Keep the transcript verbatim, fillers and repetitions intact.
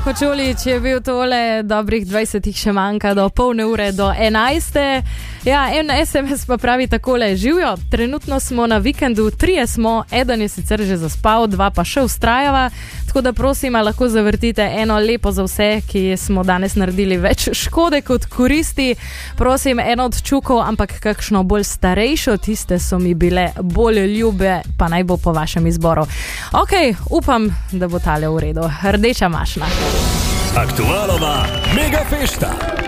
Kočolič je bil tole, dobrih dvajset še manjka do polne ure do enajste. Ja, en es em es pa pravi takole: živjo, trenutno smo na vikendu, trije smo, eden je sicer že zaspal, dva pa še ustrajava, tako da prosim, lahko zavrtite eno lepo za vse, ki smo danes naredili več škode kot koristi. Prosim, eno od čukov, ampak kakšno bolj starejšo, tiste so mi bile bolj ljube, pa naj bo po vašem izboru. Ok, upam, da bo tale v redu. Rdeča mašna. Aktualova mega fešta.